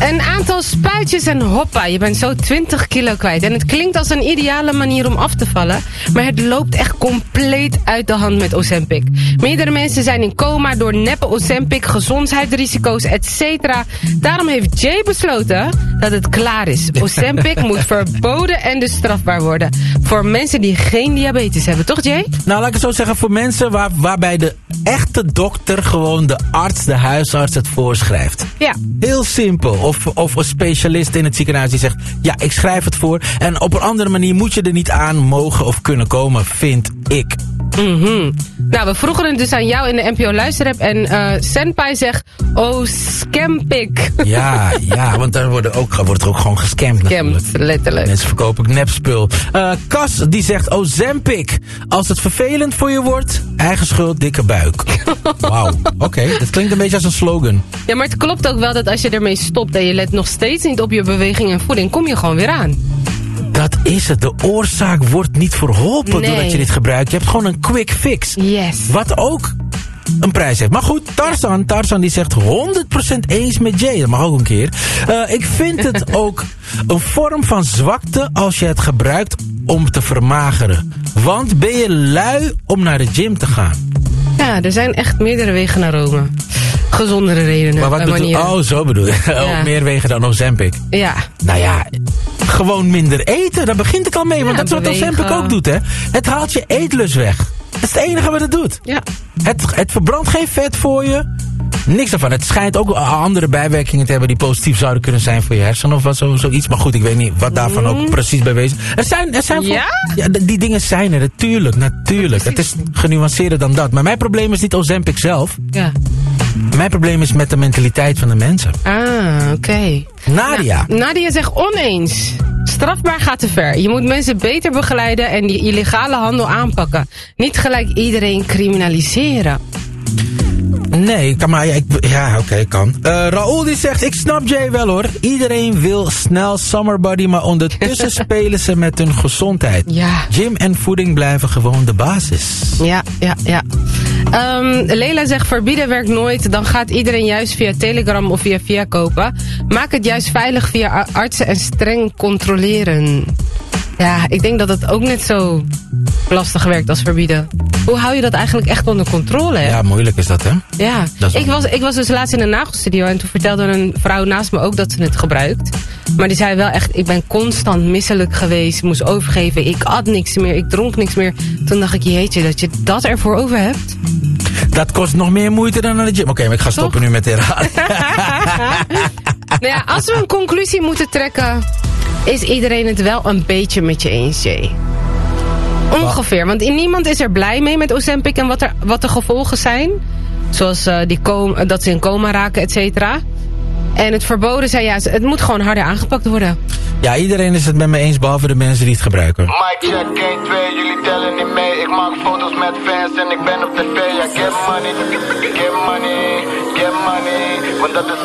Een aantal spuitjes en hoppa. Je bent zo 20 kilo kwijt. En het klinkt als een ideale manier om af te vallen. Maar het loopt echt compleet uit de hand met Ozempic. Meerdere mensen zijn in coma door neppe Ozempic, gezondheidsrisico's, etc. Daarom heeft Jay besloten dat het klaar is. Ozempic moet verboden en dus strafbaar worden. Voor mensen die geen diabetes hebben. Toch, Jay? Nou, laat ik het zo zeggen. Voor mensen waarbij de echte dokter gewoon de arts, de huisarts het voorschrijft. Ja. Heel simpel. Of een specialist in het ziekenhuis die zegt, ja, ik schrijf het voor. En op een andere manier moet je er niet aan mogen of kunnen komen, vind ik. Nou, we vroegen het dus aan jou in de NPO Luisterapp. En Senpai zegt, oh, scampic. Ja, want daar wordt er ook gewoon gescamd. Scamd, letterlijk. Mensen verkopen nepspul. Cas, die zegt, Ozempic. Als het vervelend voor je wordt, eigen schuld, dikke buik. Wauw, oké. Dat klinkt een beetje als een slogan. Ja, maar het klopt ook wel dat als je ermee stopt en je let nog steeds niet op je beweging en voeding, kom je gewoon weer aan. Dat is het. De oorzaak wordt niet verholpen doordat je dit gebruikt. Je hebt gewoon een quick fix. Yes. Wat ook een prijs heeft. Maar goed, Tarzan die zegt 100% eens met Jay. Dat mag ook een keer. Ik vind het ook een vorm van zwakte als je het gebruikt om te vermageren. Want ben je lui om naar de gym te gaan? Ja, er zijn echt meerdere wegen naar Rome. Gezondere redenen. Maar wat bedoel je? Oh, zo bedoel je. Ja. Meer wegen dan Ozempic. Ja. Nou ja, gewoon minder eten. Daar begint het al mee. Want dat is wat Ozempic ook doet, hè. Het haalt je eetlust weg. Dat is het enige wat het doet. Ja. Het verbrandt geen vet voor je. Niks ervan. Het schijnt ook andere bijwerkingen te hebben die positief zouden kunnen zijn voor je hersenen of wat zoiets. Maar goed, ik weet niet wat daarvan ook precies bij wezen. Er zijn ja? Ja, die dingen zijn er, natuurlijk. Het is genuanceerder dan dat. Maar mijn probleem is niet Ozempic zelf. Ja. Mijn probleem is met de mentaliteit van de mensen. Ah, oké. Nadia. Nou, Nadia zegt oneens. Strafbaar gaat te ver. Je moet mensen beter begeleiden en die illegale handel aanpakken. Niet gelijk iedereen criminaliseren. Nee, kan maar. Oké, kan. Raoul die zegt, ik snap Jay wel hoor. Iedereen wil snel summer body, maar ondertussen spelen ze met hun gezondheid. Ja. Gym en voeding blijven gewoon de basis. Ja. Leila zegt, verbieden werkt nooit. Dan gaat iedereen juist via Telegram of via kopen. Maak het juist veilig via artsen en streng controleren. Ja, ik denk dat het ook net zo lastig werkt als verbieden. Hoe hou je dat eigenlijk echt onder controle, hè? Ja, moeilijk is dat, hè? Ja, ik was dus laatst in een nagelstudio en toen vertelde een vrouw naast me ook dat ze het gebruikt. Maar die zei wel echt, ik ben constant misselijk geweest, moest overgeven, ik at niks meer, ik dronk niks meer. Toen dacht ik, jeetje, dat je dat ervoor over hebt. Dat kost nog meer moeite dan naar de gym. Oké, maar ik ga stoppen nu met herhalen. Nou ja, als we een conclusie moeten trekken, is iedereen het wel een beetje met je eens, Jay. Ongeveer, want niemand is er blij mee met Ozempic en wat de gevolgen zijn. Zoals dat ze in coma raken, et cetera. En het verboden zei, ja, het moet gewoon harder aangepakt worden. Ja, iedereen is het met me eens, behalve de mensen die het gebruiken. Mic check, 1, 2, jullie tellen niet mee. Ik maak foto's met fans en ik ben op tv. Ja, get money, want dat is